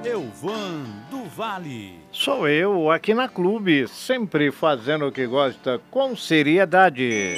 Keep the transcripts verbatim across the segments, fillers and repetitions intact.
Elvan do Vale. Sou eu, aqui na Clube, sempre fazendo o que gosta com seriedade.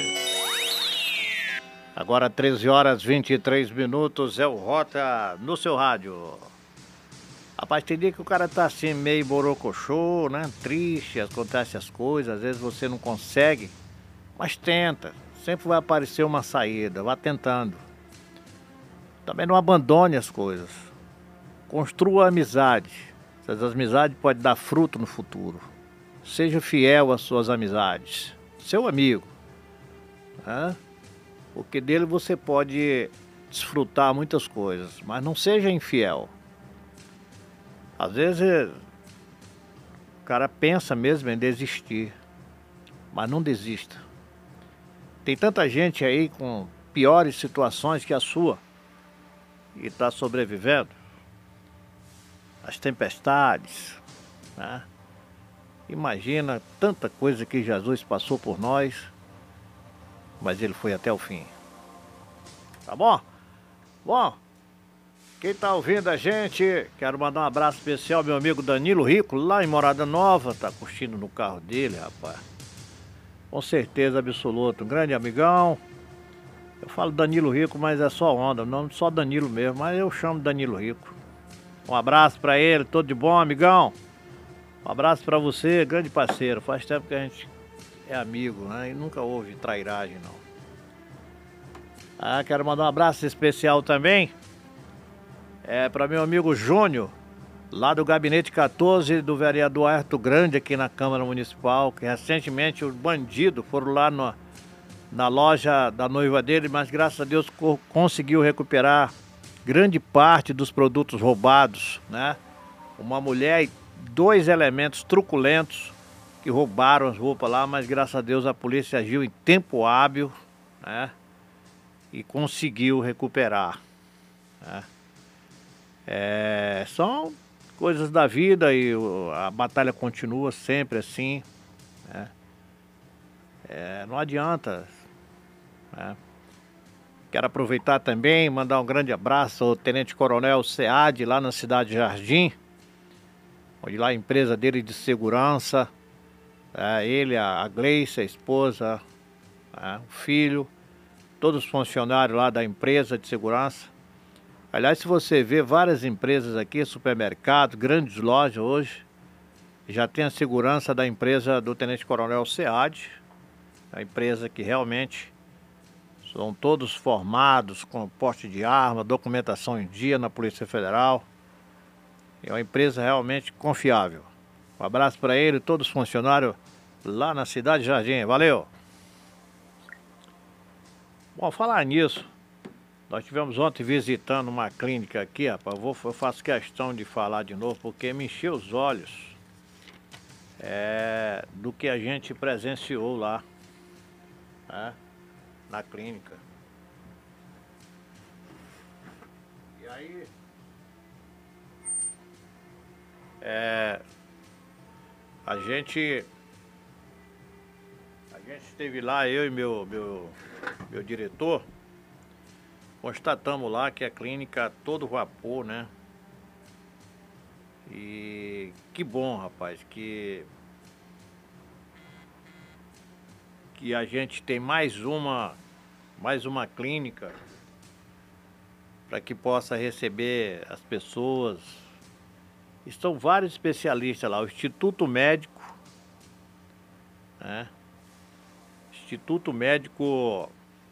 Agora treze horas e vinte e três minutos, é o Rota no seu rádio. Rapaz, tem dia que o cara tá assim meio borocochô, né? Triste, acontece as coisas, às vezes você não consegue, mas tenta. Sempre vai aparecer uma saída, vá tentando. Também não abandone as coisas. Construa amizade. Essas amizades podem dar fruto no futuro. Seja fiel às suas amizades. Seu amigo. Né? Porque dele você pode desfrutar muitas coisas. Mas não seja infiel. Às vezes o cara pensa mesmo em desistir. Mas não desista. Tem tanta gente aí com piores situações que a sua. E está sobrevivendo. As tempestades, né? Imagina tanta coisa que Jesus passou por nós, mas ele foi até o fim. Tá bom? Bom, quem tá ouvindo a gente, quero mandar um abraço especial ao meu amigo Danilo Rico, lá em Morada Nova, tá curtindo no carro dele, rapaz. Com certeza absoluta, um grande amigão. Eu falo Danilo Rico, mas é só onda, não só Danilo mesmo, mas eu chamo Danilo Rico. Um abraço pra ele, tudo de bom, amigão. Um abraço pra você, grande parceiro. Faz tempo que a gente é amigo, né? E nunca houve trairagem, não. Ah, quero mandar um abraço especial também. É para meu amigo Júnior, lá do Gabinete quatorze do vereador Ayrton Grande, aqui na Câmara Municipal, que recentemente os bandidos foram lá no, na loja da noiva dele, mas graças a Deus co- conseguiu recuperar grande parte dos produtos roubados, né? Uma mulher e dois elementos truculentos que roubaram as roupas lá, mas graças a Deus a polícia agiu em tempo hábil, né? E conseguiu recuperar, né? É, são coisas da vida e a batalha continua sempre assim, né? É, não adianta, né? Quero aproveitar também e mandar um grande abraço ao Tenente Coronel Sead, lá na cidade de Jardim, onde lá a empresa dele de segurança, é, ele, a Gleice, a esposa, é, o filho, todos os funcionários lá da empresa de segurança. Aliás, se você vê várias empresas aqui, supermercados, grandes lojas hoje, já tem a segurança da empresa do Tenente Coronel Sead, a empresa que realmente são todos formados com porte de arma, documentação em dia na Polícia Federal. É uma empresa realmente confiável. Um abraço para ele e todos os funcionários lá na cidade de Jardim. Valeu! Bom, falar nisso, nós tivemos ontem visitando uma clínica aqui, rapaz. Eu, vou, eu faço questão de falar de novo porque me encheu os olhos é, do que a gente presenciou lá, né? Na clínica. E aí, é, a gente, a gente esteve lá, eu e meu, meu, meu diretor, constatamos lá que a clínica a todo vapor, né? E que bom, rapaz, que que a gente tem mais uma, mais uma clínica para que possa receber as pessoas. Estão vários especialistas lá, o Instituto Médico, né? Instituto Médico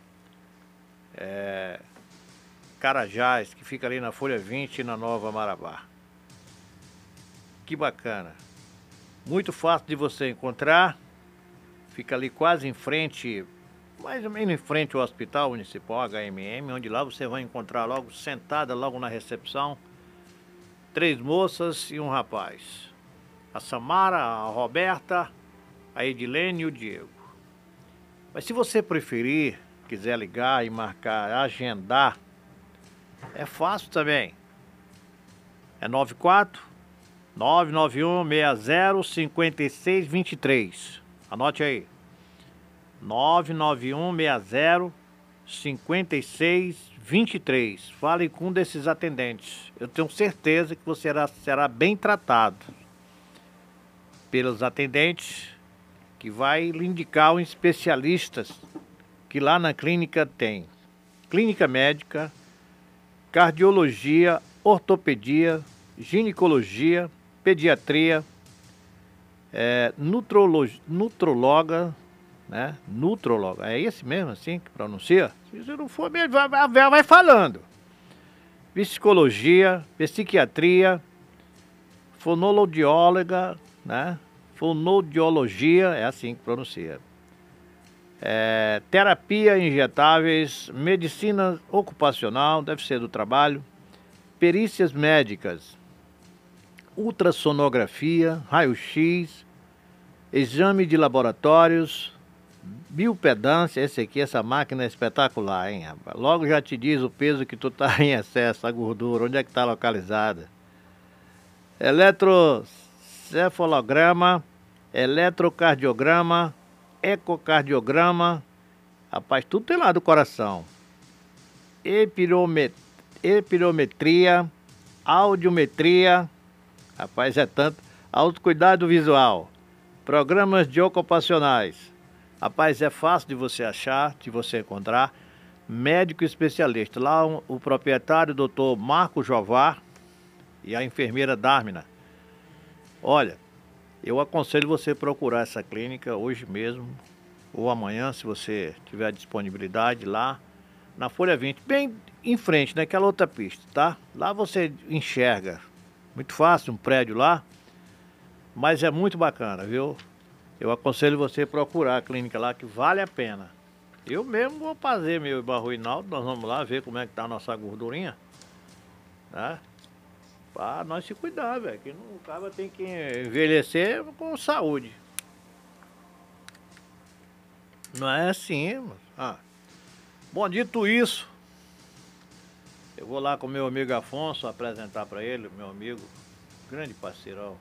é, Carajás, que fica ali na Folha vinte, na Nova Marabá. Que bacana. Muito fácil de você encontrar. Fica ali quase em frente, mais ou menos em frente ao Hospital Municipal H M M, onde lá você vai encontrar logo, sentada logo na recepção, três moças e um rapaz. A Samara, a Roberta, a Edilene e o Diego. Mas se você preferir, quiser ligar e marcar, agendar, é fácil também. É nove quatro nove nove um seis zero cinco seis dois três. Anote aí. nove nove um seis zero cinco seis vinte e três. Fale com um desses atendentes. Eu tenho certeza que você será, será bem tratado pelos atendentes, que vai lhe indicar um especialista que lá na clínica tem clínica médica, cardiologia, ortopedia, ginecologia, pediatria, é, nutrologia, nutróloga, né? Nutróloga, é esse mesmo assim que pronuncia? Se não for mesmo, vai, vai, vai falando. Psicologia, psiquiatria, fonoaudióloga, né? Fonoaudiologia, é assim que pronuncia. É, terapia injetáveis, medicina ocupacional, deve ser do trabalho, perícias médicas, ultrassonografia, raio-x, exame de laboratórios, biopedância. Esse aqui, essa máquina é espetacular, hein, rapaz? Logo já te diz o peso que tu tá em excesso, a gordura, onde é que tá localizada. Eletrocefalograma, eletrocardiograma, ecocardiograma, rapaz, tudo tem lá do coração. Epiromet... Epirometria, audiometria, rapaz, é tanto. Autocuidado visual, programas de ocupacionais. Rapaz, é fácil de você achar, de você encontrar. Médico especialista. Lá um, o proprietário, doutor Marco Jovar, e a enfermeira Dármina. Olha, eu aconselho você procurar essa clínica hoje mesmo ou amanhã, se você tiver disponibilidade, lá na Folha vinte, bem em frente, naquela outra pista, tá? Lá você enxerga, muito fácil, um prédio lá, mas é muito bacana, viu? Eu aconselho você procurar a clínica lá, que vale a pena. Eu mesmo vou fazer meu Barro Hinaldo, nós vamos lá ver como é que tá a nossa gordurinha, né? Pra nós se cuidar, velho, que o cara tem que envelhecer com saúde. Não é assim, mano. Ah. Bom, dito isso, eu vou lá com meu amigo Afonso apresentar para ele, meu amigo, grande parceirão.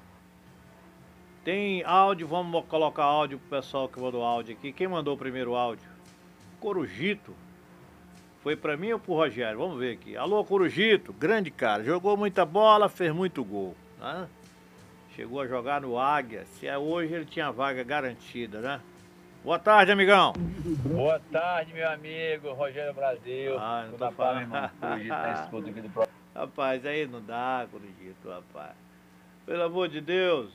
Tem áudio, vamos colocar áudio pro pessoal que mandou áudio aqui. Quem mandou o primeiro áudio? Corujito. Foi pra mim ou pro Rogério? Vamos ver aqui. Alô, Corujito, grande cara, jogou muita bola, fez muito gol, né? Chegou a jogar no Águia. Se é hoje, ele tinha vaga garantida, né? Boa tarde, amigão. Boa tarde, meu amigo Rogério Brasil. Ah, não tô tô falando. irmão. Corujito tá esse ponto aqui do próximo. Rapaz, aí não dá, Corujito, rapaz. Pelo amor de Deus.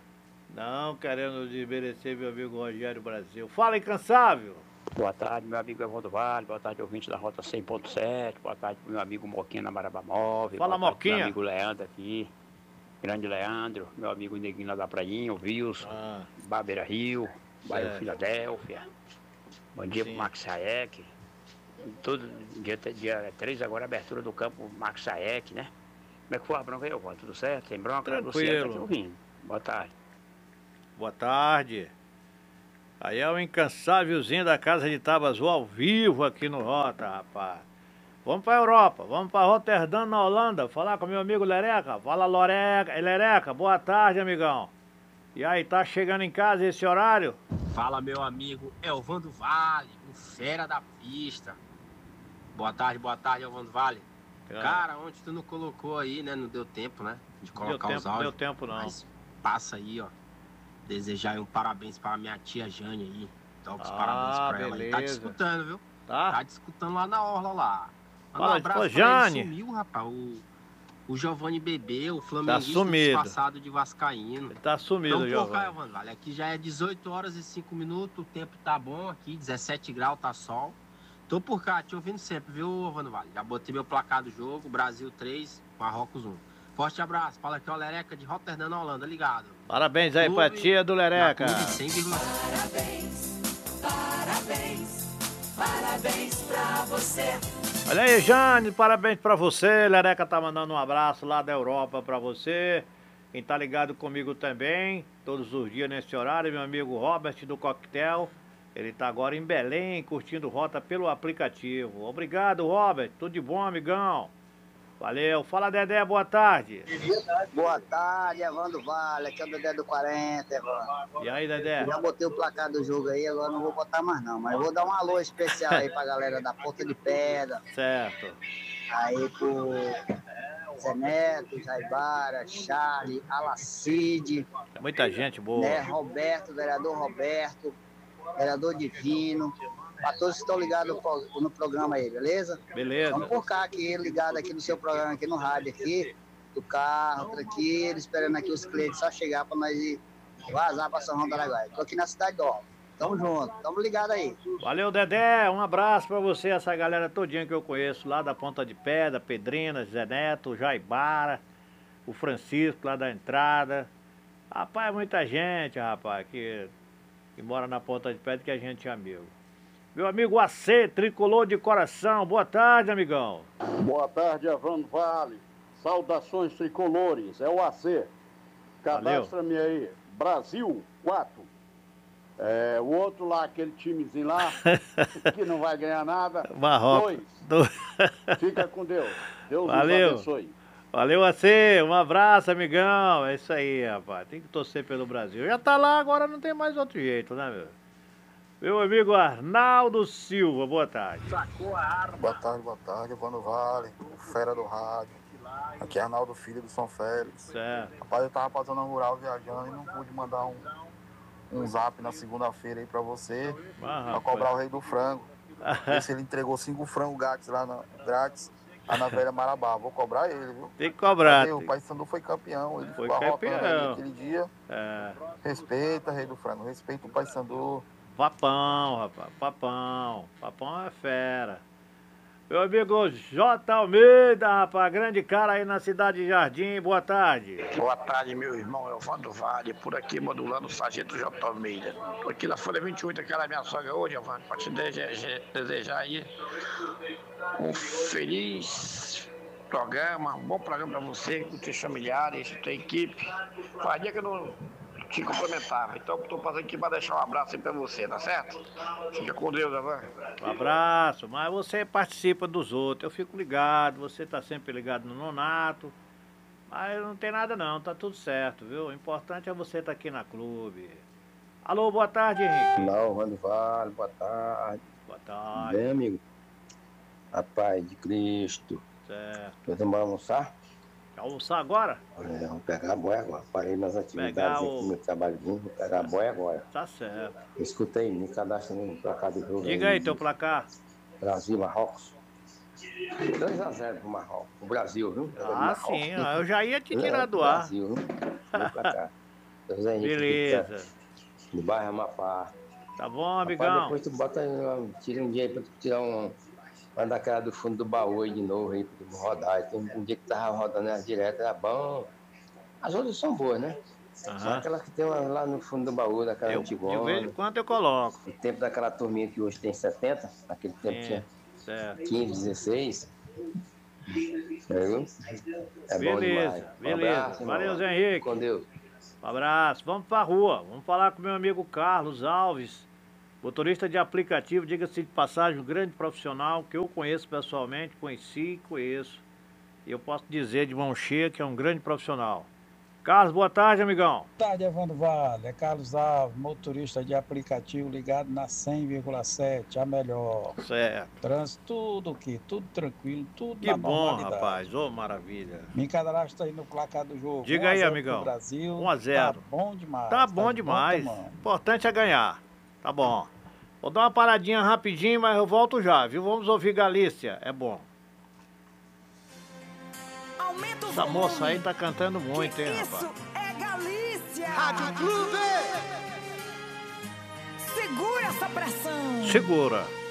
Não querendo desmerecer meu amigo Rogério Brasil. Fala, incansável. Boa tarde, meu amigo Evandro Vale. Boa tarde, ouvinte da Rota cem ponto sete. Boa tarde, meu amigo Moquinha na Marabá Móvel. Fala, Boa tarde, Moquinha. meu amigo Leandro aqui. Grande Leandro. Meu amigo Neguinho lá da Prainha, o Wilson. Ah, Barbeira Rio. Bairro certo. Filadélfia. Bom dia Sim. pro Max Saek. Todo dia, dia três agora, abertura do campo Max Saek, né? Como é que foi a bronca aí, Evandro? Tudo certo? Tem bronca? Tranquilo. Luciano tá aqui ouvindo. Boa tarde. Boa tarde. Aí é o incansávelzinho da Casa de Tabazu ao vivo aqui no Rota, rapaz. Vamos pra Europa, vamos pra Roterdã, na Holanda, falar com meu amigo Lereca. Fala, Loreca, Lereca, boa tarde, amigão. E aí, tá chegando em casa esse horário? Fala, meu amigo Elvando Vale, o fera da pista. Boa tarde, boa tarde, Elvando Vale. Cara, ontem tu não colocou aí, né? Não deu tempo, né? De colocar Deu os tempo, áudios. deu tempo não. Mas passa aí, ó. Desejar aí um parabéns para minha tia Jane aí. Dá os Ah, parabéns pra ela aí. Tá beleza. te escutando, viu? Tá? Tá te escutando lá na orla lá. Manda Fala, um abraço ô, pra Jane. ele, sumiu, rapaz. O, o Giovanni Bebê, o Tá flamenguista sumido. disfarçado de vascaíno. Ele tá sumido, Então, pô, cara, Giovanni. Evandro, vale, aqui já é dezoito horas e cinco minutos, o tempo tá bom aqui, dezessete graus, tá sol. Tô por cá, te ouvindo sempre, viu, Evandro Vale? Já botei meu placar do jogo, Brasil três, Marrocos um. Forte abraço, fala aqui, ó, Lereca de Roterdã, na Holanda, ligado. Parabéns aí pra Clube- tia do Lereca. Na Clube cem vírgula cinco. Parabéns, parabéns, parabéns pra você. Olha aí, Jane, parabéns pra você. Lereca tá mandando um abraço lá da Europa pra você. Quem tá ligado comigo também, todos os dias nesse horário, meu amigo Robert do Coquetel. Ele tá agora em Belém, curtindo Rota pelo aplicativo. Obrigado, Robert. Tudo de bom, amigão. Valeu. Fala, Dedé, boa tarde. Boa tarde, Evandro Vale. Aqui é o Dedé do quarenta, Evandro. E aí, Dedé? Já botei o placar do jogo aí, agora não vou botar mais não. Mas vou dar um alô especial aí pra galera da Ponta de Pedra. Certo. Aí pro Zé Neto, Jaibara, Charlie, Alacide. É muita gente boa. Né, Roberto, vereador Roberto, vereador Divino. Pra todos que estão ligados no programa aí, beleza? Beleza. Vamos por cá aqui, ligado aqui no seu programa, aqui no rádio, aqui, do carro, tranquilo, esperando aqui os clientes só chegar pra nós ir vazar pra São João do Araguaia. Tô aqui na cidade do Alto. Tamo junto, tamo ligado aí. Valeu, Dedé. Um abraço pra você, essa galera todinha que eu conheço lá da Ponta de Pedra, Pedrina, Zé Neto, Jaibara, o Francisco lá da entrada. Rapaz, é muita gente, rapaz, que, que mora na Ponta de Pedra que a gente é amigo. Meu amigo A C, tricolor de coração. Boa tarde, amigão. Boa tarde, Evandro Vale. Saudações tricolores. É o A C. Cadastra-me aí. Brasil, quatro. É, o outro lá, aquele timezinho lá, que não vai ganhar nada. Marrocos. Dois. Do... Fica com Deus. Deus Valeu. nos abençoe. Valeu, A C. Um abraço, amigão. É isso aí, rapaz. Tem que torcer pelo Brasil. Já tá lá, agora não tem mais outro jeito, né, meu? Meu amigo Arnaldo Silva, boa tarde. Boa tarde, boa tarde, Evandro Vale, o fera do rádio. Aqui é Arnaldo Filho do São Félix. Certo. Rapaz, eu tava passando a rural viajando e não pude mandar um, um zap na segunda-feira aí pra você, ah, pra cobrar o rei do frango. Ver se ele entregou cinco frangos grátis lá na, grátis, lá na Velha Marabá. Vou cobrar ele, viu? Tem que cobrar. Cadê? O Paysandu foi campeão, ele foi ficou arrotando campeão ali aquele dia. É. Respeita, rei do frango, respeita o Paysandu. Papão, rapaz, papão. Papão é fera. Meu amigo J. Almeida, rapaz, grande cara aí na cidade de Jardim, boa tarde. Boa tarde, meu irmão Evandro Vale, por aqui modulando o Sargento J. Almeida. Tô aqui na Folha vinte e oito, aquela minha sogra hoje, Evandro, pra te desejar aí um feliz programa, um bom programa pra você, com teus familiares, tua equipe. Faz dia que eu não te cumprimentava, então tô passando aqui pra deixar um abraço aí pra você, tá certo? Fica com Deus, Evandro. Um abraço, mas você participa dos outros, eu fico ligado, você tá sempre ligado no Nonato, mas não tem nada não, tá tudo certo, viu? O importante é você estar aqui na clube. Alô, boa tarde, Henrique. Não, Evandro Vale, boa tarde. Boa tarde. Bem, amigo? A paz de Cristo. Certo. Nós vamos almoçar? Almoçar agora? É, vamos pegar a boia agora. Parei nas atividades o... aqui no trabalhinho, vou pegar a boia agora. Tá certo. Escutei, me cadastra no placar do jogo. Diga aí, aí teu placar. Brasil, Marrocos. dois a zero pro Marrocos. O Brasil, viu? Ah, sim, eu já ia te tirar do ar. Brasil, viu? Placar. Beleza. Do bairro Amapá. Tá bom, amigão. Rapaz, depois tu bota, tira um dia aí pra tu tirar um... Vai daquela do fundo do baú aí de novo aí pra tu rodar. Tem um dia que tava rodando ela direto, era bom. As outras são boas, né? Uhum. Só aquelas que tem uma, lá no fundo do baú, daquela antigona. De vez em quando eu coloco. O tempo daquela turminha que hoje tem setenta, naquele tempo Sim, tinha certo. quinze, dezesseis. É beleza, bom demais. Um beleza. abraço, valeu, Zé Henrique. Com Deus. Um abraço. Vamos pra rua. Vamos falar com meu amigo Carlos Alves, motorista de aplicativo, diga-se de passagem, um grande profissional que eu conheço pessoalmente, conheci e conheço. E eu posso dizer de mão cheia que é um grande profissional. Carlos, boa tarde, amigão. Boa tarde, Evandro Vale. É Carlos Alves, motorista de aplicativo ligado na cem vírgula sete, a melhor. Certo. Trânsito, tudo aqui, tudo tranquilo, tudo que na bom, normalidade. rapaz. Ô, oh, maravilha. Me cadastra aí no placar do jogo. Diga aí, amigão. Brasil. um a zero. Tá bom demais. Tá bom tá demais. Bom, importante é ganhar. Tá bom. Vou dar uma paradinha rapidinho, mas eu volto já, viu? Vamos ouvir Galícia. É bom. Aumenta o Essa volume. moça aí tá cantando muito, que hein, isso rapaz? É Galícia. Rádio Clube. Segura essa pressão. Segura.